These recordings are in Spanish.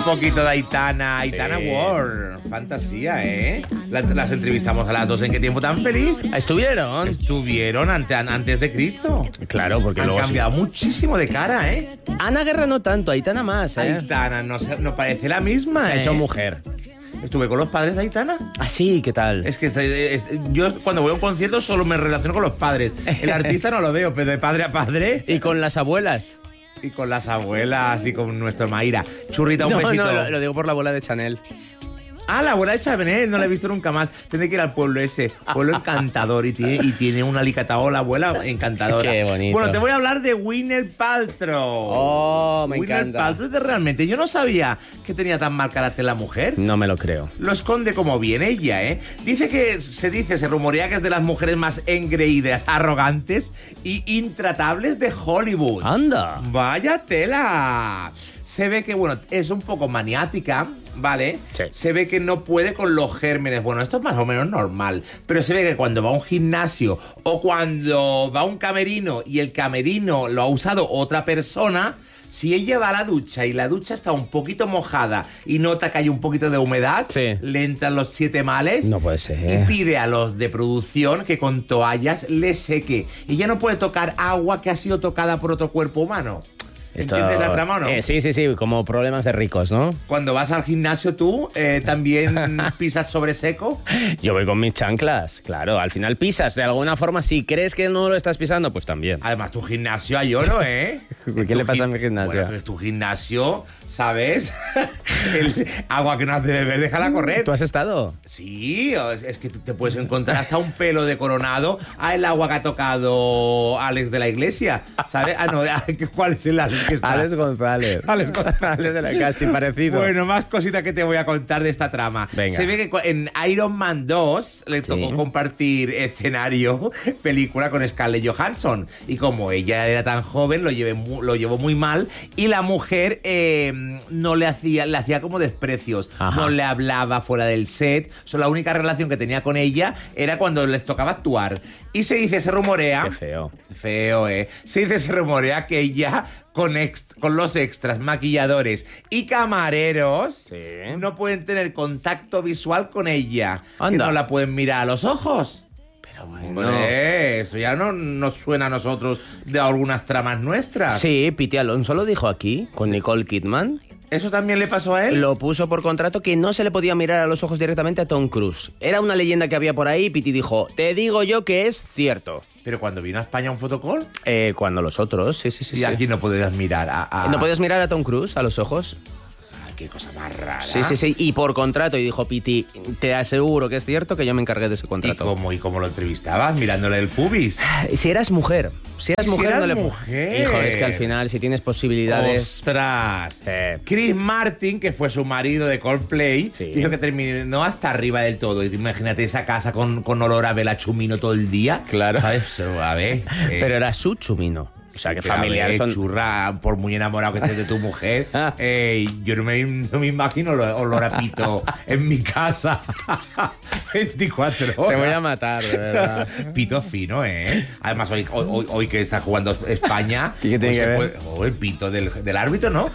poquito de Aitana Ward. Fantasía, ¿eh? Las entrevistamos a las dos en Qué tiempo tan feliz. Estuvieron antes de Cristo. Claro, porque han luego cambiado muchísimo de cara, ¿eh? Ana Guerra no tanto, Aitana más, ¿eh? Aitana no parece la misma, Se ha hecho mujer. Estuve con los padres de Aitana. Ah, sí, ¿qué tal? Es que yo cuando voy a un concierto solo me relaciono con los padres. El artista no lo veo, pero de padre a padre. ¿Y con las abuelas? Y con las abuelas y con nuestro Maíra. Churrita, un besito. No, lo digo por la abuela de Chanel. Ah, la abuela de Chanel, no la he visto nunca más. Tendré que ir al pueblo ese, pueblo encantador. Y tiene un alicatao la abuela encantadora. Qué bonito. Bueno, te voy a hablar de Gwyneth Paltrow. Oh, me Gwyneth encanta. Paltrow, realmente, yo no sabía que tenía tan mal carácter la mujer. No me lo creo. Lo esconde como bien ella, ¿eh? Se rumorea que es de las mujeres más engreídas, arrogantes y intratables de Hollywood. ¡Anda! ¡Vaya tela! Se ve que, bueno, es un poco maniática, ¿vale? Sí. Se ve que no puede con los gérmenes. Bueno, esto es más o menos normal. Pero se ve que cuando va a un gimnasio o cuando va a un camerino y el camerino lo ha usado otra persona, si ella va a la ducha y la ducha está un poquito mojada y nota que hay un poquito de humedad, sí, le entran los 7 males. No puede ser. Y pide a los de producción que con toallas le seque. Y ya no puede tocar agua que ha sido tocada por otro cuerpo humano. ¿Entiendes la trama o no? Sí, como problemas de ricos, ¿no? Cuando vas al gimnasio tú, ¿también pisas sobre seco? Yo voy con mis chanclas, claro. Al final pisas, de alguna forma. Si crees que no lo estás pisando, pues también. Además, tu gimnasio hay oro, ¿eh? ¿Qué le pasa a mi gimnasio? Bueno, pues tu gimnasio, ¿sabes? El agua que no has de beber, déjala correr. ¿Tú has estado? Sí, es que te puedes encontrar hasta un pelo de Coronado a el agua que ha tocado Alex de la Iglesia, ¿sabes? Ah, no, ¿cuál es el Alex que está? Alex González. Alex González. De la casi parecido. Bueno, más cositas que te voy a contar de esta trama. Venga. Se ve que en Iron Man 2 le tocó compartir escenario, película con Scarlett Johansson. Y como ella era tan joven, lo llevó muy mal. Y la mujer no le hacía como desprecios. Ajá. No le hablaba fuera del set. La única relación que tenía con ella era cuando les tocaba actuar. Y se rumorea... Qué feo. Feo, ¿eh? Se rumorea que ella... Con los extras, maquilladores y camareros, no pueden tener contacto visual con ella. Anda. Que no la pueden mirar a los ojos. Pero bueno. Hombre, eso ya no nos suena a nosotros de algunas tramas nuestras. Sí, Piti Alonso lo dijo aquí, con Nicole Kidman. ¿Eso también le pasó a él? Lo puso por contrato que no se le podía mirar a los ojos directamente a Tom Cruise. Era una leyenda que había por ahí y Piti dijo, te digo yo que es cierto. ¿Pero cuando vino a España un fotocall? Cuando los otros, sí. Y aquí no podías mirar ¿No podías mirar a Tom Cruise a los ojos? Qué cosa más rara. Sí. Y por contrato. Y dijo Piti, te aseguro que es cierto que yo me encargué de ese contrato. ¿Y cómo lo entrevistabas? Mirándole el pubis. Si eras mujer. Si eras mujer, mujer. Hijo, es que al final, si tienes posibilidades... ¡Ostras! Chris Martin, que fue su marido de Coldplay, dijo que terminó hasta arriba del todo. Y imagínate esa casa con olor a vela chumino todo el día. Claro. ¿Sabes? A ver. Pero era su chumino. O sea, que familiar son... Churra, por muy enamorado que estés de tu mujer, yo no me imagino olor a pito en mi casa 24 horas. Te voy a matar, de verdad. Pito fino, ¿eh? Además, hoy que está jugando España... ¿Y qué tiene que ver? El pito del árbitro, ¿no?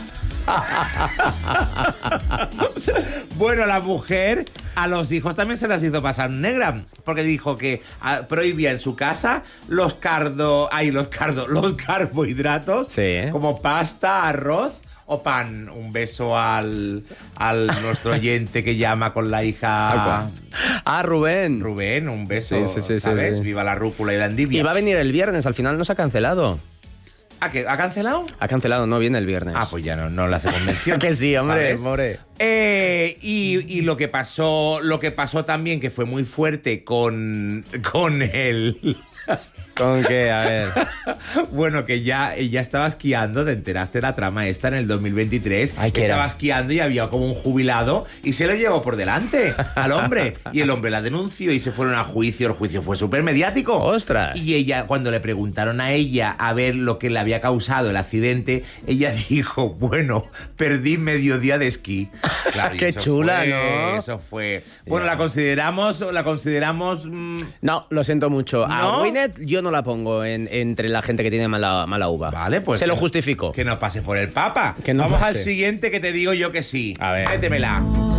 Bueno, la mujer a los hijos también se las hizo pasar negra, porque dijo que prohibía en su casa los carbohidratos, como pasta, arroz o pan. Un beso al nuestro oyente que llama con la hija. Rubén. Rubén, un beso. Sí, ¿sabes? Viva la rúcula y la endivia. Y va a venir el viernes, al final no se ha cancelado. ¿Ha cancelado? Ha cancelado, no viene el viernes. Pues ya no le hacemos mención. Que sí, hombre, more. Y lo que pasó también, que fue muy fuerte con él. ¿Con qué? A ver. Bueno, que ella estaba esquiando, te enteraste de la trama esta en el 2023. Estaba esquiando y había como un jubilado y se lo llevó por delante al hombre. Y el hombre la denunció y se fueron a juicio. El juicio fue súper mediático. ¡Ostras! Y ella, cuando le preguntaron a ella a ver lo que le había causado el accidente, ella dijo, bueno, perdí medio día de esquí. Claro, ¡Qué chula, ¿no? Eso fue. Bueno, la consideramos... No, lo siento mucho. ¿No? A Gwyneth yo no la pongo entre la gente que tiene mala uva. Vale, pues... Se lo justifico. Que no pase por el Papa. Que no Vamos pase. al siguiente que te digo yo que sí. A ver. Métemela.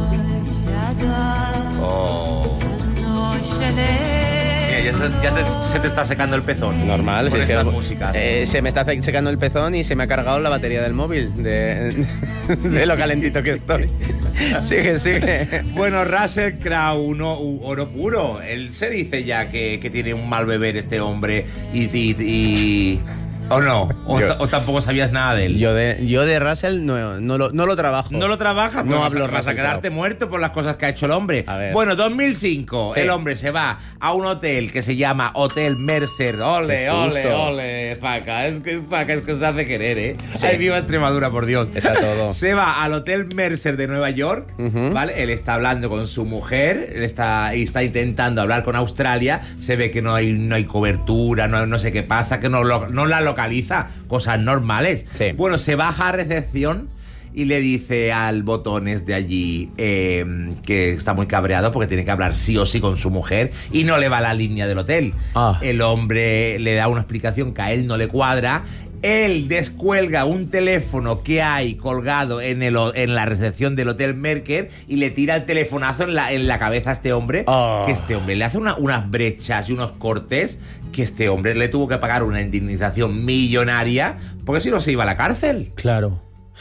Oh. Mira, se te está secando el pezón. Normal, con si es estas que músicas. se me está secando el pezón y se me ha cargado la batería del móvil de lo calentito que estoy. Sigue. Bueno, Russell Crowe, oro puro. Él se dice ya que tiene un mal beber este hombre y ¿o no? ¿O tampoco sabías nada de él? Yo de Russell no lo trabajo. ¿No lo trabajas? No Pues hablo vas a Russell quedarte Crowe. muerto por las cosas que ha hecho el hombre. A ver. Bueno, 2005, Sí. el hombre se va a un hotel que se llama Hotel Mercer. Ole, Qué ole, susto. ole, Paca. Es que se hace querer, ¿eh? Sí. Ay, viva Extremadura, por Dios. Está todo. Se va al Hotel Mercer de Nueva York, Ujú. ¿vale? Él está hablando con su mujer, él está intentando hablar con Australia. Se ve que no hay cobertura, no sé qué pasa, que no la localiza. Cosas normales. Sí. Bueno, se baja a recepción y le dice al Botones de allí que está muy cabreado porque tiene que hablar sí o sí con su mujer y no le va la línea del hotel. Ah. El hombre le da una explicación que a él no le cuadra. Él descuelga un teléfono que hay colgado en la recepción del Hotel Mercer y le tira el telefonazo en la cabeza a este hombre. Oh. Que este hombre le hace unas brechas y unos cortes que este hombre le tuvo que pagar una indemnización millonaria porque si no se iba a la cárcel. Claro.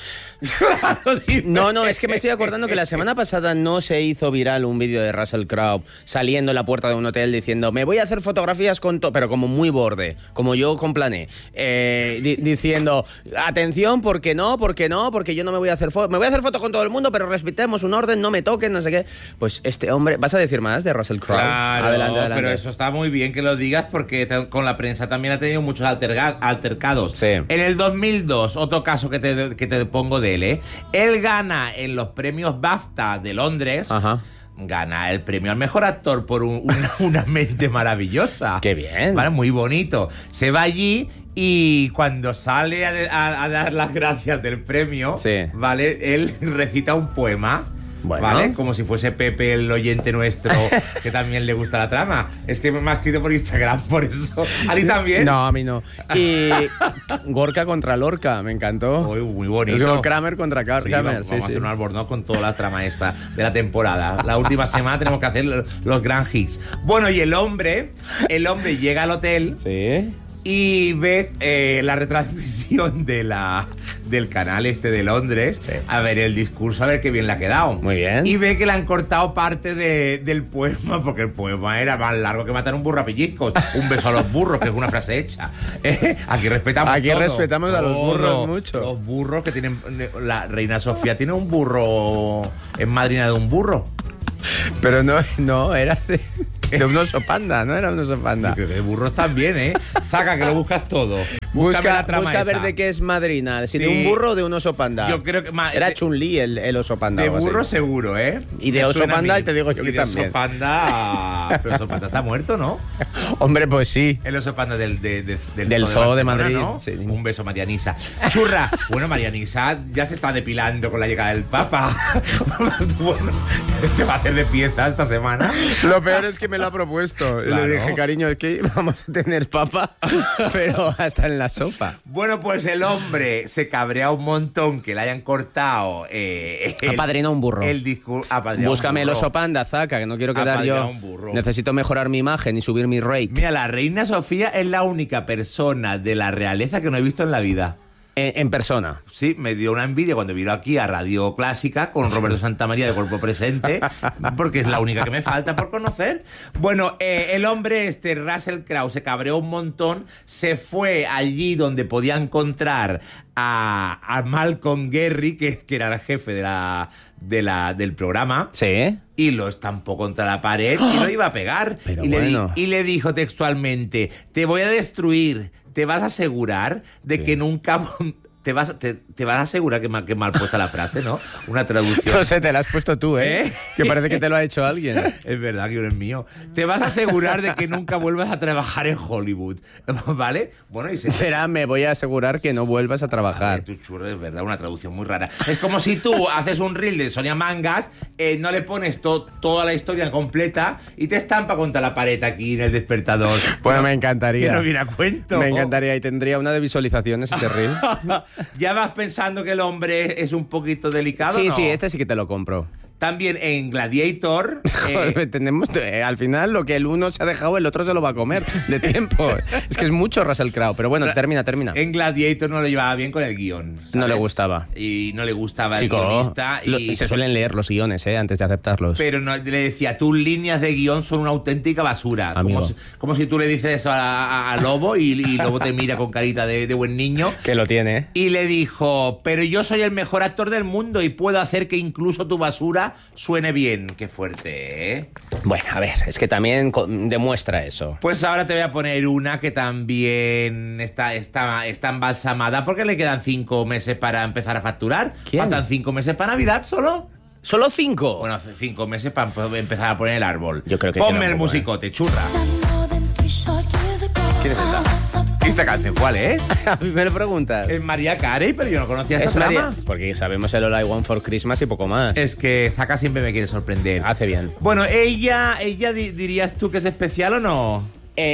No, es que me estoy acordando que la semana pasada no se hizo viral un vídeo de Russell Crowe saliendo en la puerta de un hotel diciendo me voy a hacer fotografías con todo, pero como muy borde, como yo con Plané, diciendo atención, porque yo no me voy a hacer foto, me voy a hacer foto con todo el mundo, pero respetemos un orden, no me toquen, no sé qué. Pues este hombre, ¿vas a decir más de Russell Crowe? Claro, Adelante. pero eso está muy bien que lo digas porque con la prensa también ha tenido muchos altercados. Sí. En el 2002, otro caso que te pongo de él, ¿eh? Él gana en los premios BAFTA de Londres. Ajá. Gana el premio al mejor actor por una mente maravillosa. Qué bien. Vale, muy bonito. Se va allí y cuando sale a dar las gracias del premio, Sí. ¿vale? Él recita un poema. Bueno. ¿Vale? Como si fuese Pepe, el oyente nuestro, que también le gusta la trama. Es que me ha escrito por Instagram, por eso. ¿A ti también? No, a mí no. Y Gorka contra Lorca, me encantó. Uy, muy bonito. Es como Kramer contra Kramer. Sí, vamos a hacer un albornoz con toda la trama esta de la temporada. La última semana tenemos que hacer los grand hits. Bueno, y el hombre llega al hotel Sí. y ve la retransmisión del canal este de Londres, Sí. a ver el discurso, a ver qué bien le ha quedado. Muy bien. Y ve que le han cortado parte del poema, porque el poema era más largo que matar un burro a pellizcos. Un beso a los burros, que es una frase hecha. Aquí respetamos Aquí todo. respetamos a los Todo. burros mucho. Los burros que tienen... La reina Sofía tiene un burro... Es madrina de un burro. Pero no, era de un oso panda, no era un oso panda. Yo creo que de burros también, ¿eh? Zaca, que lo buscas todo. Búscame la trama busca ver esa. de qué es madrina, si Sí. de un burro o de un oso panda. Yo creo que era Chun-Li el oso panda. De algo así. burro seguro, ¿eh? Y de Me oso suena a panda mí. te digo yo Y que de también. Oso panda... Pero oso panda está muerto, ¿no? Hombre, pues sí. El oso panda del Zoo de Barcelona, Madrid, ¿no? sí. Un beso, Marianisa. Churra. Bueno, Marianisa ya se está depilando con la llegada del Papa. Bueno, te va a hacer de pieza esta semana. Lo peor es que me lo ha propuesto. Claro. Le dije, cariño, es que vamos a tener papa, pero hasta en la sopa. Bueno, pues el hombre se cabrea un montón que le hayan cortado. Apadrina un burro. El discurso. Búscame el oso panda, Zaca, que no quiero quedar Apadrina yo. un burro. Necesito mejorar mi imagen y subir mi rate. Mira, la reina Sofía es la única persona de la realeza que no he visto en la vida. En persona. Sí, me dio una envidia cuando vino aquí a Radio Clásica con Roberto Santamaría de cuerpo presente, porque es la única que me falta por conocer. Bueno, el hombre Russell Crowe, se cabreó un montón, se fue allí donde podía encontrar a Malcolm Gary, que era el jefe del programa. Sí. Y lo estampó contra la pared y lo iba a pegar. Pero y, bueno. y le dijo textualmente, te voy a destruir, te vas a asegurar de Sí. que nunca... Te vas a asegurar que mal puesta la frase, ¿no? Una traducción. No sé, te la has puesto tú, ¿eh? ¿Eh? Que parece que te lo ha hecho alguien. Es verdad que no es mío. Te vas a asegurar de que nunca vuelvas a trabajar en Hollywood, ¿vale? Bueno, y Será, me voy a asegurar que no vuelvas a trabajar. Tu churro, es verdad, una traducción muy rara. Es como si tú haces un reel de Sonia Mangas no le pones toda la historia completa y te estampa contra la pared aquí en el despertador. Bueno, me encantaría. Que no viene a cuento. Me encantaría y tendría una de visualizaciones ese reel. ¿Ya vas pensando que el hombre es un poquito delicado? Sí, ¿no? sí, este sí que te lo compro. También en Gladiator... Joder, al final lo que el uno se ha dejado, el otro se lo va a comer de tiempo. Es que es mucho Russell Crowe, pero bueno, termina. En Gladiator no lo llevaba bien con el guión, ¿sabes? No le gustaba. Y no le gustaba Chico, el guionista. Y se suelen leer los guiones, antes de aceptarlos. Pero no, le decía, tus líneas de guión son una auténtica basura. Como si tú le dices eso a Lobo y Lobo te mira con carita de buen niño. Que lo tiene. Y le dijo, pero yo soy el mejor actor del mundo y puedo hacer que incluso tu basura suene bien. Qué fuerte, ¿eh? Bueno, a ver, es que también demuestra eso. Pues ahora te voy a poner una que también está embalsamada porque le quedan 5 meses para empezar a facturar. ¿Quién? Faltan 5 meses para Navidad solo. ¿Solo 5? Bueno, 5 meses para empezar a poner el árbol. Yo creo que ponme queda el un poco, musicote, churra. ¿Quién es esta? ¿Esta canción cuál es? A mí me lo preguntas. Es Mariah Carey, pero yo no conocía Es esta trama. Porque sabemos el All I Want for Christmas y poco más. Es que Zaka siempre me quiere sorprender. Hace bien. Bueno, ella dirías tú que es especial o no?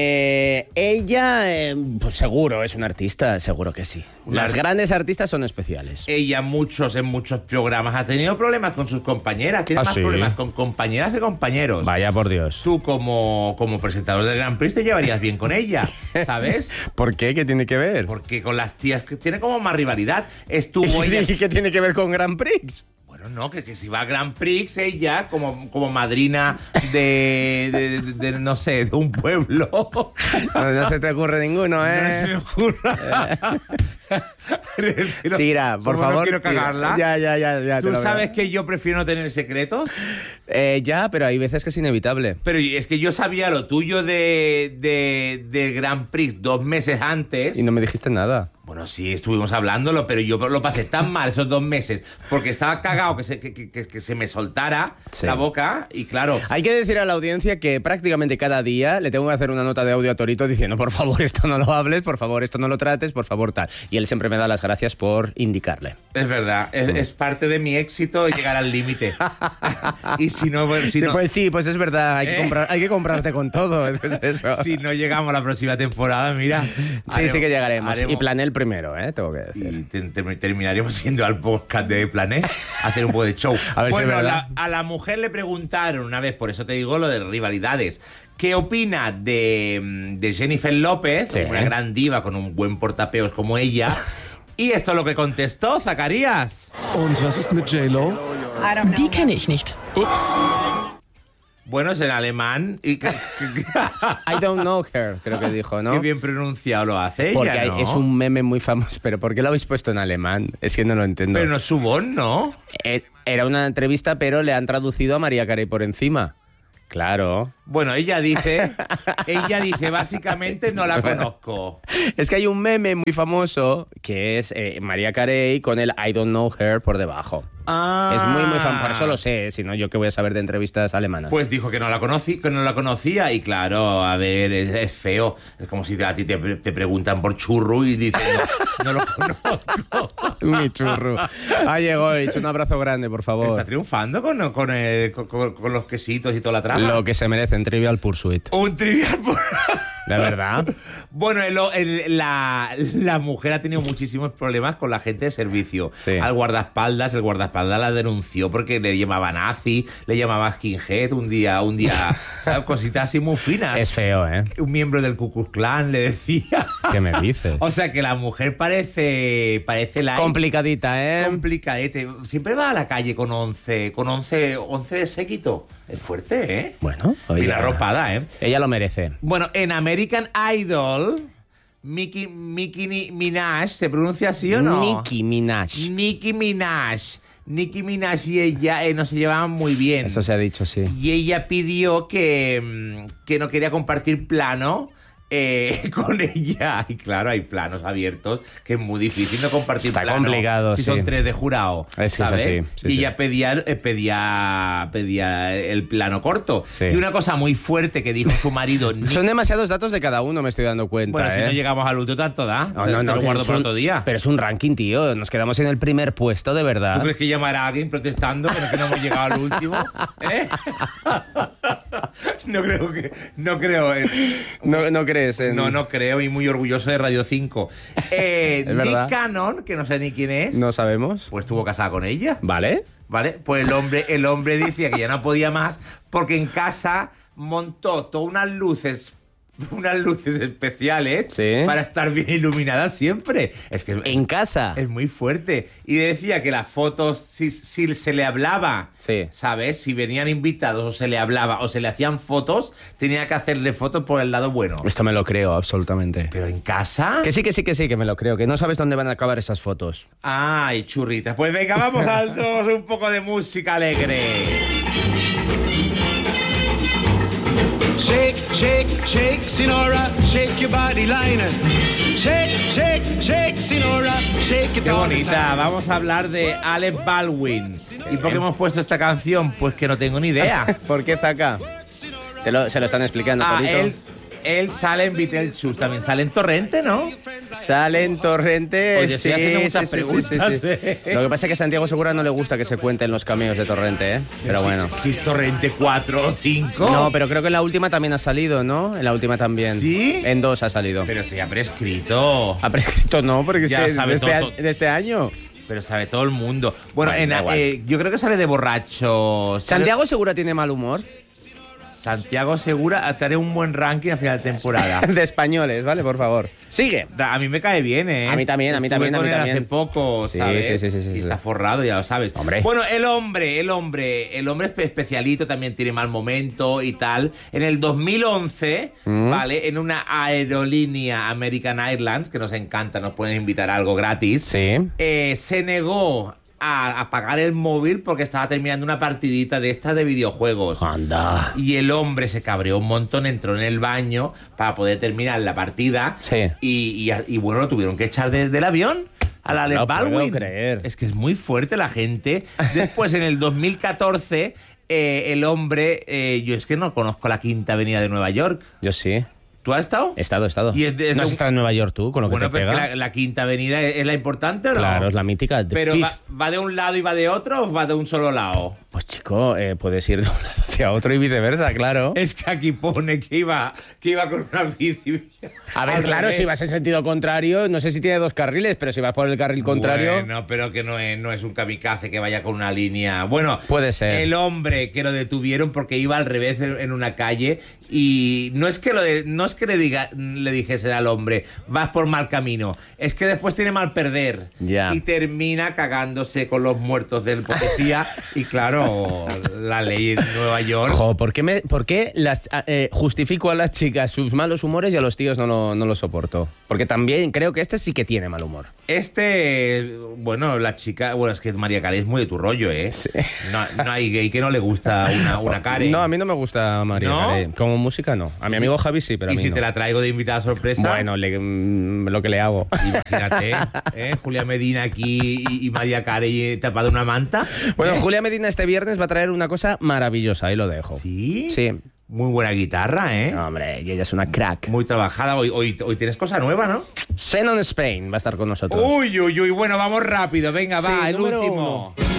Ella, pues seguro, es una artista, seguro que sí. Las grandes artistas son especiales. Ella en muchos programas ha tenido problemas con sus compañeras. Tiene más ¿sí? problemas con compañeras que compañeros. Vaya por Dios. Tú como presentador del Grand Prix te llevarías bien con ella, ¿sabes? ¿Por qué? ¿Qué tiene que ver? Porque con las tías que tiene como más rivalidad. Estuvo ella... ¿Y qué tiene que ver con Grand Prix? Bueno, no, que si va a Grand Prix ella como madrina de no sé, de un pueblo. No se te ocurre ninguno, ¿eh? No se me ocurra. Es que no, Tira, por favor. No quiero cagarla. Ya. ¿Tú sabes que yo prefiero no tener secretos? Ya, pero hay veces que es inevitable. Pero es que yo sabía lo tuyo de Grand Prix 2 meses antes. Y no me dijiste nada. Bueno, sí, estuvimos hablándolo, pero yo lo pasé tan mal esos 2 meses porque estaba cagado que se me soltara la boca y claro... Hay que decir a la audiencia que prácticamente cada día le tengo que hacer una nota de audio a Torito diciendo por favor esto no lo hables, por favor esto no lo trates, por favor tal. Y él siempre me da las gracias por indicarle. Es verdad, es parte de mi éxito llegar al límite. Y si no... Pues sí, pues es verdad, hay que comprarte con todo, es eso. Si no llegamos a la próxima temporada, mira... Sí que llegaremos. Y planeé el primero, tengo que decir. Y terminaríamos yendo al podcast de Plané a hacer un poco de show. A ver si es verdad. A la mujer le preguntaron una vez, por eso te digo lo de rivalidades, ¿qué opina de Jennifer López, una gran diva con un buen portapeos como ella? Y esto es lo que contestó Zacarías. Und was ist mit J-Lo? Die kenne ich nicht. Ups. Bueno, es en alemán. I don't know her, creo que dijo, ¿no? Qué bien pronunciado lo hace porque ella, ¿no? Es un meme muy famoso. ¿Pero por qué lo habéis puesto en alemán? Es que no lo entiendo. Pero no es su voz, ¿no? Era una entrevista, pero le han traducido a Mariah Carey por encima. Claro. Bueno, ella dice básicamente no la conozco. Es que hay un meme muy famoso que es Mariah Carey con el I don't know her por debajo. Ah. Es muy famoso, por eso lo sé, si no yo qué voy a saber de entrevistas alemanas. Pues dijo que no la conocía y claro, a ver, es feo. Es como si a ti te preguntan por churro y dices, no lo conozco. Mi churro. Llegó, un abrazo grande, por favor. Está triunfando con los quesitos y toda la trama. Lo que se merece en Trivial Pursuit. Un Trivial Pursuit. ¿De verdad? Bueno, la mujer ha tenido muchísimos problemas con la gente de servicio. Sí. El guardaespaldas la denunció porque le llamaba nazi, le llamaba skinhead un día, ¿sabes? Cositas así muy finas. Es feo, ¿eh? Un miembro del Ku Klux Klan le decía. ¿Qué me dices? O sea que la mujer parece la complicadita, ¿eh? Complicadete. Siempre va a la calle con 11 de séquito. Es fuerte, ¿eh? Bueno, y la arropada, ¿eh? Ella lo merece. Bueno, en American Idol, Nicki Minaj, ¿se pronuncia así o no? Nicki Minaj. Nicki Minaj y ella no se llevaban muy bien. Eso se ha dicho, sí. Y ella pidió que no quería compartir plano con ella. Y claro, hay planos abiertos que es muy difícil no compartir Está plano complicado, si sí. son 3 de jurado. Es que es ¿sabes? así, sí, y sí. ella pedía el plano corto. Sí. Y una cosa muy fuerte que dijo su marido... Son demasiados datos de cada uno, me estoy dando cuenta. Bueno, si ¿eh? no llegamos al último tanto da. No, Te lo que guardo es para un- otro día. Pero es un ranking, tío. Nos quedamos en el primer puesto, de verdad. ¿Tú crees que llamará a alguien protestando pero que no hemos llegado al último? ¿Eh? No creo que... No creo. No crees en... No creo, y muy orgulloso de Radio 5. verdad. Nick Cannon, que no sé ni quién es, No sabemos. pues estuvo casada con ella. ¿Vale? ¿Vale? Pues el hombre decía que ya no podía más porque en casa montó todas unas luces especiales Sí. para estar bien iluminadas siempre. Es que En casa. es muy fuerte. Y decía que las fotos, si se le hablaba, Sí. ¿sabes? Si venían invitados o se le hablaba o se le hacían fotos, tenía que hacerle fotos por el lado bueno. Esto me lo creo, absolutamente. Pero en casa... Que sí, que me lo creo. Que no sabes dónde van a acabar esas fotos. Ay, churritas. Pues venga, vamos al 2, un poco de música alegre. Shake, shake, shake, Sinora, shake your body liner. Shake, shake, shake, Sinora, shake it Qué all the bonita. time. Vamos a hablar de Alec Baldwin. ¿Y por qué hemos puesto esta canción? Pues que no tengo ni idea. ¿Por qué Zaka? Se lo están explicando, Polito. Él sale en Beetlejuice, también sale en Torrente, ¿no? Sale en Torrente. Oye, estoy haciendo muchas preguntas, Lo que pasa es que a Santiago Segura no le gusta que se cuenten los cameos de Torrente, ¿eh? Pero bueno. Si es Torrente 4 o 5. No, pero creo que en la última también ha salido, ¿no? En la última también. ¿Sí? En 2 ha salido. Pero esto ya prescrito. Ha prescrito no, porque Ya sí, sabe todo. de este año. Pero sabe todo el mundo. Bueno, Bueno, da igual. yo creo que sale de borracho. Santiago Segura tiene mal humor. Santiago Segura, te haré un buen ranking a final de temporada. De españoles, ¿vale? Por favor. Sigue. A mí me cae bien, ¿eh? A mí también, a mí Estuve también, a con mí él también. hace poco, Sí, ¿sabes? sí, Y está forrado, ya lo sabes. Hombre. Bueno, el hombre es especialito, también tiene mal momento y tal. En el 2011, ¿vale? En una aerolínea American Airlines, que nos encanta, nos pueden invitar a algo gratis. Sí. Se negó a apagar el móvil porque estaba terminando una partidita de estas de videojuegos. Anda. Y el hombre se cabreó un montón, entró en el baño para poder terminar la partida. Sí. Y bueno, lo tuvieron que echar del avión a la Alec No puedo Baldwin. creer. Es que es muy fuerte la gente. Después, en el 2014, el hombre... yo es que no conozco la Quinta Avenida de Nueva York. Yo sí. ¿Tú has estado? He estado. Y es ¿No has estado en Nueva York tú, con lo que Bueno, te pero pega? es que la Quinta Avenida es la importante, ¿o no? Claro, es la mítica. The Pero Fifth. ¿va de un lado y va de otro o va de un solo lado? Pues chico, puedes ir de un lado hacia otro y viceversa, claro. Es que aquí pone que iba con una bici. A ver, Al claro, revés. si vas en sentido contrario, no sé si tiene 2 carriles, pero si vas por el carril contrario... Bueno, pero que no es un kamikaze que vaya con una línea. Bueno, Puede ser. El hombre que lo detuvieron porque iba al revés en una calle y no es que le dijesen al hombre, vas por mal camino. Es que después tiene mal perder. Ya. Y termina cagándose con los muertos del policía. Y claro, la ley en Nueva York. Jo, ¿por qué justifico a las chicas sus malos humores y a los tíos no lo soporto? Porque también creo que este sí que tiene mal humor. Bueno, la chica, bueno, es que María Carey es muy de tu rollo, ¿eh? Sí. No hay gay que no le gusta una Carey. No, a mí no me gusta María ¿No? Carey. Como música no. A mi amigo Javi sí, pero a Y mí si no. te la traigo de invitada sorpresa. Bueno, lo que le hago. Imagínate, Julia Medina aquí y María Carey tapada en una manta. Bueno, ¿Eh? Julia Medina este viernes va a traer una cosa maravillosa, ahí lo dejo. ¿Sí? Sí. Muy buena guitarra, ¿eh? No, hombre, y ella es una crack. Muy trabajada. Hoy tienes cosa nueva, ¿no? Xenon Spain va a estar con nosotros. Uy, uy, uy. Bueno, vamos rápido. Venga, Sí, va, el número último. 1.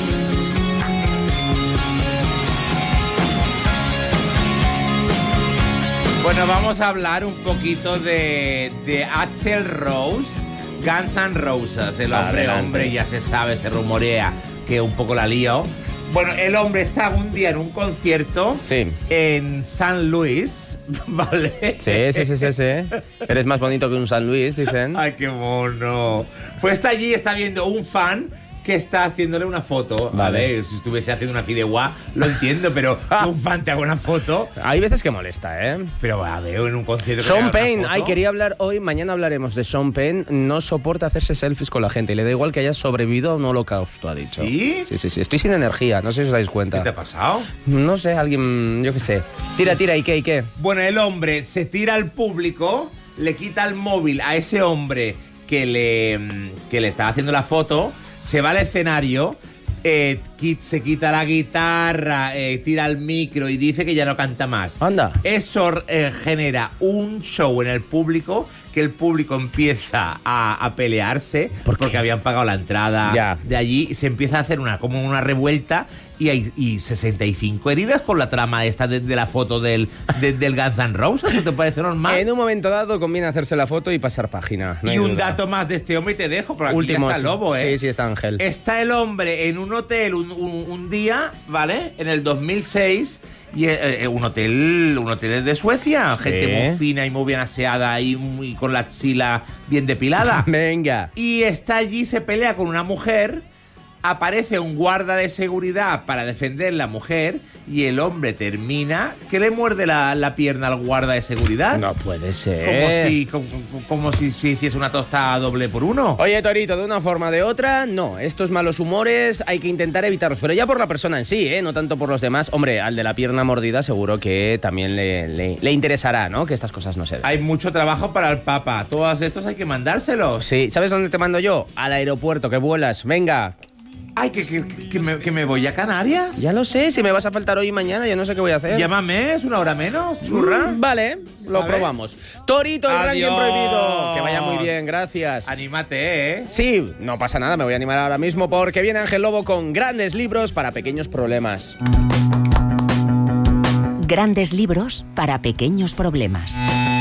Bueno, vamos a hablar un poquito de Axl Rose, Guns N' Roses. El Adelante. hombre, ya se sabe, se rumorea que un poco la lío. Bueno, el hombre está un día en un concierto Sí. en San Luis, ¿vale? Sí. Eres más bonito que un San Luis, dicen. Ay, qué mono. Pues está allí, está viendo un fan que está haciéndole una foto. Vale. A ver, si estuviese haciendo una fideuá, lo entiendo, pero que un fan te haga una foto. Hay veces que molesta, ¿eh? Pero a ver, en un concierto. que te Sean haga una Penn, foto. ay, quería hablar hoy, mañana hablaremos de Sean Penn. No soporta hacerse selfies con la gente y le da igual que haya sobrevivido a un holocausto, ha dicho. ¿Sí? Sí. Estoy sin energía, no sé si os dais ¿Qué cuenta. te ha pasado? No sé, alguien, yo qué sé. Tira, ¿y qué? Bueno, el hombre se tira al público le quita el móvil a ese hombre que le estaba haciendo la foto, se va al escenario, se quita la guitarra, tira el micro y dice que ya no canta más. Anda. Eso genera un show en el público, que el público empieza a pelearse porque habían pagado la entrada de allí, y se empieza a hacer como una revuelta, y hay 65 heridas con la trama esta de la foto del Guns N' Roses. ¿No te parece normal? En un momento dado conviene hacerse la foto y pasar página. No y un dato más de este hombre y te dejo, porque aquí está el lobo, ¿eh? Sí, está Ángel. Está el hombre en un hotel un día, ¿vale? En el 2006, y un hotel de Suecia, gente muy fina y muy bien aseada y con la axila bien depilada. Venga. Y está allí, se pelea con una mujer. Aparece un guarda de seguridad para defender la mujer, y el hombre termina que le muerde la pierna al guarda de seguridad. No puede ser. Como si se hiciese una tostada doble por uno. Oye, Torito, de una forma o de otra, no. Estos malos humores hay que intentar evitarlos, pero ya por la persona en sí, no tanto por los demás. Hombre, al de la pierna mordida seguro que también le interesará, ¿no? Que estas cosas no se den. Hay mucho trabajo para el Papa. Todos estos hay que mandárselos. Sí, ¿sabes dónde te mando yo? Al aeropuerto, que vuelas. Venga. Ay, que me voy a Canarias. Ya lo sé, si me vas a faltar hoy y mañana, yo no sé qué voy a hacer. Llámame, es una hora menos, churra. Vale, lo probamos. Torito, el ranking prohibido. Que vaya muy bien, gracias. Anímate, ¿eh? Sí, no pasa nada, me voy a animar ahora mismo porque viene Ángel Lobo con grandes libros para pequeños problemas. Grandes libros para pequeños problemas.